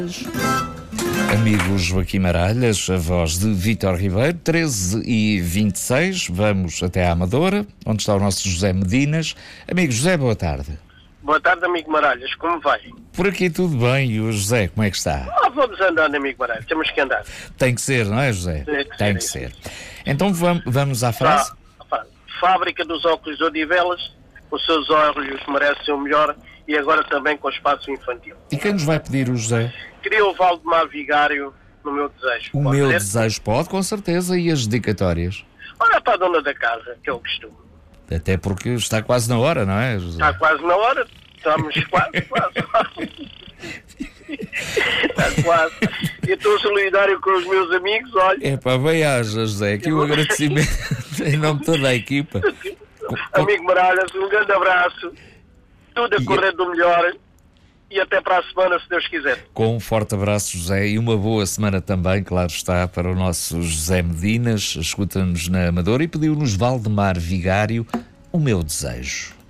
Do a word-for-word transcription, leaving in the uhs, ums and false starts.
Amigo Joaquim Maralhas, a voz de Vítor Ribeiro, treze e vinte e seis, vamos até à Amadora, onde está o nosso José Medinas. Amigo José, boa tarde. Boa tarde, amigo Maralhas, como vai? Por aqui tudo bem, e o José, como é que está? Ah, vamos andando, amigo Maralhas, temos que andar. Tem que ser, não é, José? Tem que Tem ser, que ser. Então vamos, vamos à frase? Ah, fábrica dos óculos Odivelas, os seus olhos merecem o melhor e agora também com espaço infantil. E quem nos vai pedir o José? Queria o Valdemar Vigário no meu desejo. O Pode meu ser? desejo pode, com certeza, e as dedicatórias? Olha para a dona da casa, que é o costume. Até porque está quase na hora, não é, José? Está quase na hora, estamos quase, quase, quase. Está quase. Eu estou solidário com os meus amigos, olha. É pá, bem-aja, José, aqui o agradecimento em nome de toda a equipa. Amigo Maralhas, um grande abraço, tudo a correr do melhor e até para a semana, se Deus quiser. Com um forte abraço, José, e uma boa semana também, claro está, para o nosso José Medinas, escuta-nos na Amadora e pediu-nos Valdemar Vigário, o meu desejo.